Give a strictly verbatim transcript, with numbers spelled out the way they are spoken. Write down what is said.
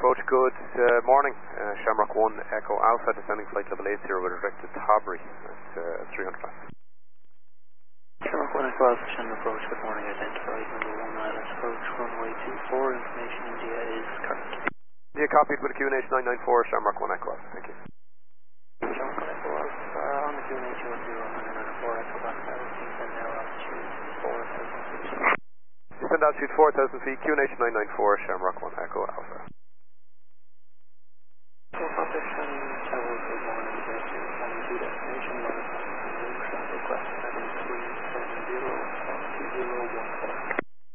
approach, good uh, morning. Uh, Shamrock one Echo Alpha descending flight level eight zero with respect to Tobry at uh, three hundred miles. Shamrock one Echo Alpha, Shamrock approach, good morning, identified number one island approach, runway two four, information India is correct. India copied with a Q N H nine nine four, Shamrock one Echo Alpha, thank you. Shamrock one Echo Alpha, on the Q N H one zero nine nine four, Echo back now, descend now altitude four thousand feet. Descend altitude four thousand feet, Q N H nine nine four, Shamrock one Echo Alpha.